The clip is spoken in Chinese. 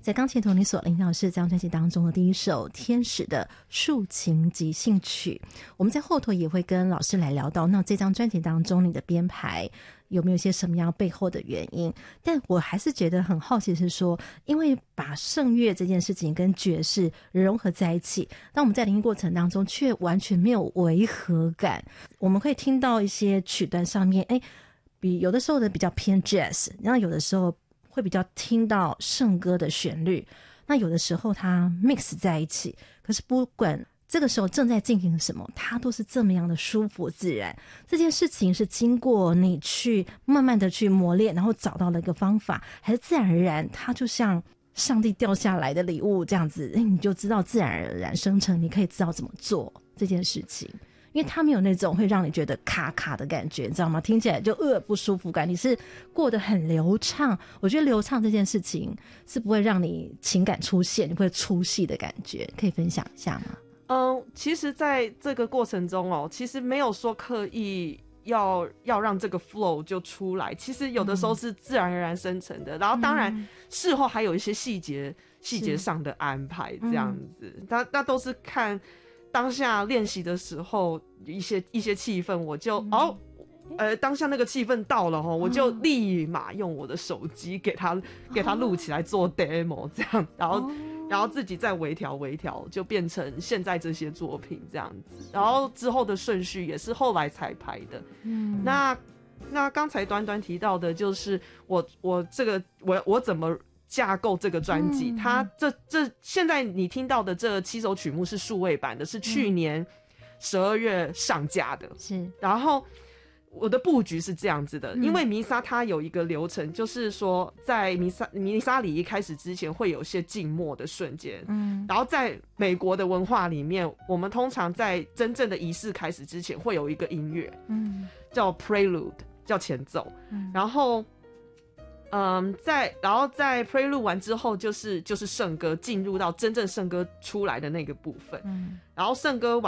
在钢琴头你所领到的是这张专辑当中的第一首天使的竖琴即兴曲。我们在后头也会跟老师来聊到，那这张专辑当中你的编排有没有一些什么样背后的原因，但我还是觉得很好奇是说，因为把圣乐这件事情跟爵士融合在一起，当我们在聆听过程当中却完全没有违和感。我们会听到一些曲段上面比有的时候的比较偏 jazz， 然后有的时候会比较听到圣歌的旋律，那有的时候它 mix 在一起，可是不管这个时候正在进行什么，它都是这么样的舒服自然。这件事情是经过你去慢慢的去磨练，然后找到了一个方法，还是自然而然它就像上帝掉下来的礼物这样子，你就知道自然而然生成，你可以知道怎么做这件事情。因为它没有那种会让你觉得卡卡的感觉，你知道吗？听起来就不舒服感，你是过得很流畅。我觉得流畅这件事情是不会让你情感出现，你会出戏的感觉，可以分享一下吗？ 其实在这个过程中其实没有说刻意要让这个 flow 就出来，其实有的时候是自然而然生成的，然后当然事后还有一些细节上的安排这样子，那都是看当下练习的时候一些气氛，我就当下那个气氛到了我就立马用我的手机给他录起来做 demo 这样，然后自己再微调，就变成现在这些作品这样子。然后之后的顺序也是后来才排的。那刚才端端提到的就是我怎么架构这个专辑，它这现在你听到的这7首曲目是数位版的，是去年12月上架的。 是， 然后我的布局是这样子的，因为弥撒它有一个流程，就是说在弥撒礼仪开始之前会有些静默的瞬间，然后在美国的文化里面，我们通常在真正的仪式开始之前会有一个音乐，叫 prelude， 叫前奏，然后在 prelude 完之后就是圣歌，进入到真正圣歌出来的那个部分，然后圣歌完